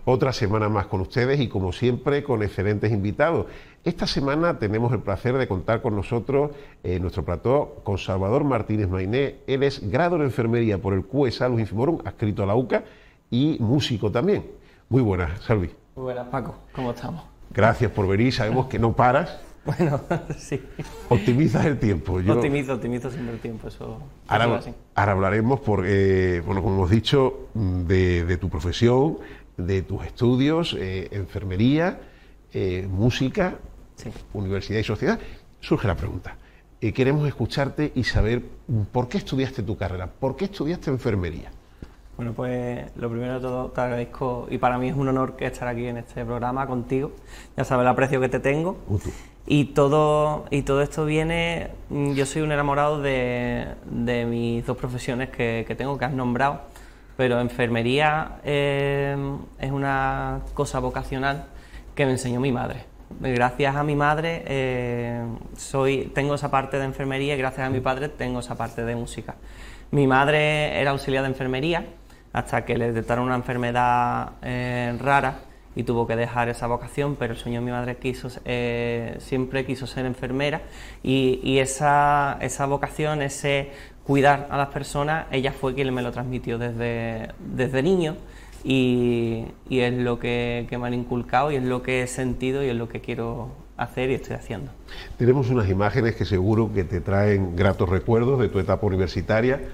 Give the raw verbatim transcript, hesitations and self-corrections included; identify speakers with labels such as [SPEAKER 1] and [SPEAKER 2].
[SPEAKER 1] Otra semana más con ustedes y como siempre con excelentes invitados. Esta semana tenemos el placer de contar con nosotros en nuestro plató con Salvador Martínez Mainé. Él es grado en enfermería por el Q E Salus Infimorum, adscrito a la U C A, y músico también. Muy buenas, Salvi.
[SPEAKER 2] Muy buenas, Paco. ¿Cómo estamos?
[SPEAKER 1] Gracias por venir. Sabemos que no paras.
[SPEAKER 2] Bueno, sí.
[SPEAKER 1] Optimizas el tiempo.
[SPEAKER 2] Yo... Optimizo, optimizo siempre el tiempo. Eso,
[SPEAKER 1] ahora,
[SPEAKER 2] eso así.
[SPEAKER 1] ahora hablaremos, por, eh, bueno, como hemos dicho, de, de tu profesión, de tus estudios, eh, enfermería, eh, música, sí. Universidad y sociedad. Surge la pregunta. Eh, queremos escucharte y saber por qué estudiaste tu carrera, por qué estudiaste enfermería.
[SPEAKER 2] Bueno, pues lo primero de todo te agradezco y para mí es un honor que estar aquí en este programa contigo. Ya sabes el aprecio que te tengo. Uh, y todo y todo esto viene, yo soy un enamorado de, de mis dos profesiones que, que tengo, que has nombrado, pero enfermería eh, es una cosa vocacional que me enseñó mi madre. Gracias a mi madre eh, soy, tengo esa parte de enfermería y gracias a mi padre tengo esa parte de música. Mi madre era auxiliar de enfermería hasta que le detectaron una enfermedad eh, rara y tuvo que dejar esa vocación, pero el sueño de mi madre quiso, eh, siempre quiso ser enfermera y, y esa, esa vocación, ese cuidar a las personas, ella fue quien me lo transmitió desde, desde niño y, y es lo que, que me han inculcado y es lo que he sentido y es lo que quiero hacer y estoy haciendo.
[SPEAKER 1] Tenemos unas imágenes que seguro que te traen gratos recuerdos de tu etapa universitaria.